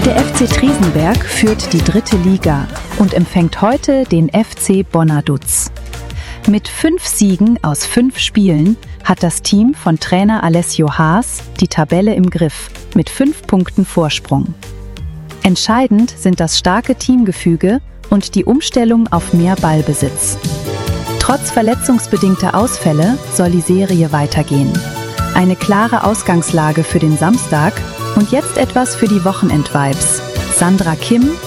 Der FC Triesenberg führt die 3. Liga und empfängt heute den FC Bonaduz. Mit 5 Siegen aus 5 Spielen hat das Team von Trainer Alessio Haas die Tabelle im Griff mit 5 Punkten Vorsprung. Entscheidend sind das starke Teamgefüge und die Umstellung auf mehr Ballbesitz. Trotz verletzungsbedingter Ausfälle soll die Serie weitergehen. Eine klare Ausgangslage für den Samstag und jetzt etwas für die Wochenend-Vibes. Sandra Kim